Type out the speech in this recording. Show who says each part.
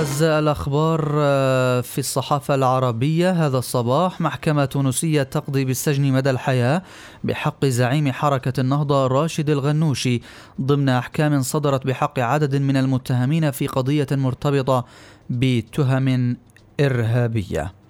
Speaker 1: أبرز الأخبار في الصحافة العربية هذا الصباح. محكمة تونسية تقضي بالسجن مدى الحياة بحق زعيم حركة النهضة راشد الغنوشي ضمن أحكام صدرت بحق عدد من المتهمين في قضية مرتبطة بتهم إرهابية.